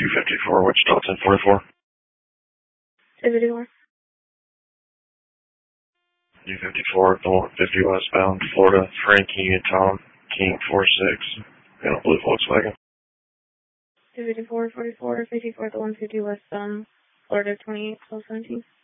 254, Wichita 1044. 254. 254, 150 westbound, Florida, Frankie and Tom, King 46, in a blue Volkswagen. 254, 44, 54 to 150 westbound, Florida 28, 1217.